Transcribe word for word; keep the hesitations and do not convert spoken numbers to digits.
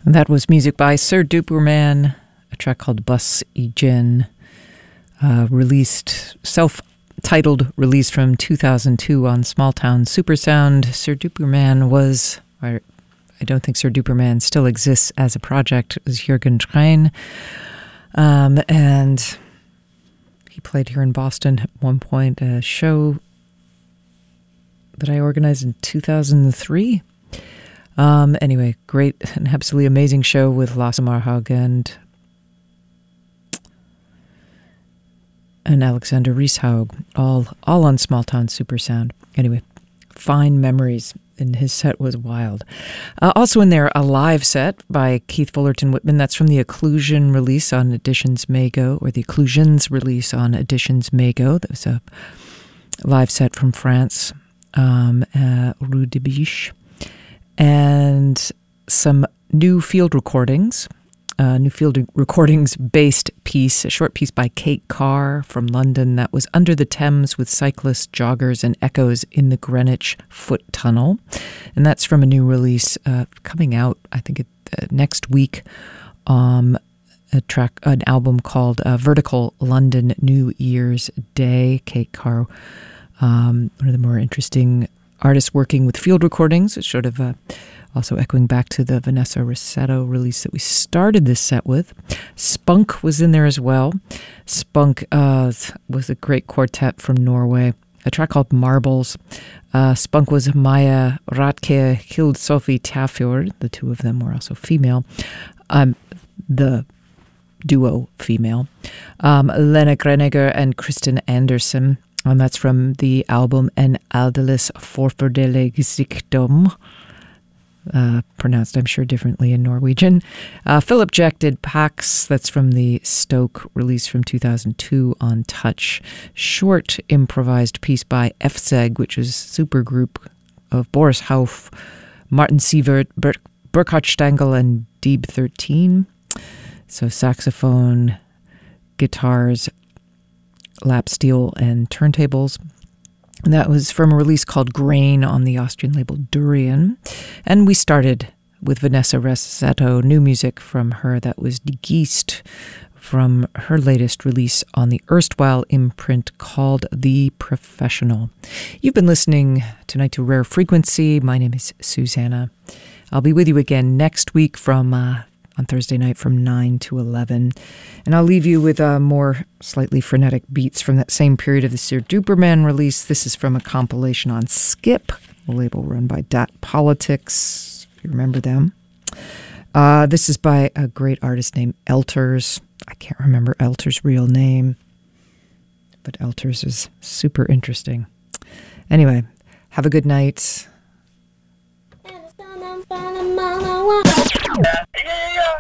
And that was music by Sir Duperman, a track called Bus I Gin, uh, released, self-titled release from two thousand two on Small Town Supersound. Sir Duperman was, or I don't think Sir Duperman still exists as a project, it was Jürgen Trein. Um, and he played here in Boston at one point, a show that I organized in two thousand three. Um, anyway, great and absolutely amazing show with Lasse Marhaug and and Alexander Rieshaug, all all on Small Town Supersound. Anyway, fine memories, and his set was wild. Uh, also in there, a live set by Keith Fullerton Whitman. That's from the Occlusion release on Editions Mago, or the Occlusions release on Editions Mago. That was a live set from France, um, uh, Rue de Biche. And some new field recordings, uh, new field recordings-based piece, a short piece by Kate Carr from London that was Under the Thames with Cyclists, Joggers, and Echoes in the Greenwich Foot Tunnel. And that's from a new release uh, coming out, I think, it, uh, next week, um, a track, an album called uh, Vertical London New Year's Day. Kate Carr, um, one of the more interesting artists working with field recordings. It's sort of uh, also echoing back to the Vanessa Rossetto release that we started this set with. Spunk was in there as well. Spunk uh, was a great quartet from Norway. A track called Marbles. Uh, Spunk was Maya Ratke, Hild Sophie Tafjord. The two of them were also female. Um, the duo female. Um, Lena Greiniger and Kristen Andersen. And that's from the album En Aldeles Forferdelig Sykdom, uh, pronounced, I'm sure, differently in Norwegian. Uh, Philip Jack did Pax. That's from the Stoke release from two thousand two on Touch. Short improvised piece by F S E G, which is a supergroup of Boris Hauff, Martin Sievert, Ber- Burkhard Stangl, and Deeb thirteen. So saxophone, guitars, lap steel, and turntables. And that was from a release called Grain on the Austrian label Durian. And we started with Vanessa Rossetto, new music from her. That was Die Geest from her latest release on the erstwhile imprint called The Professional. You've been listening tonight to Rare Frequency. My name is Susanna. I'll be with you again next week from uh, on Thursday night from nine to eleven. And I'll leave you with uh, more slightly frenetic beats from that same period of the Sir Duperman release. This is from a compilation on Skip, a label run by Dat Politics, if you remember them. Uh, this is by a great artist named Elters. I can't remember Elters' real name, but Elters is super interesting. Anyway, have a good night.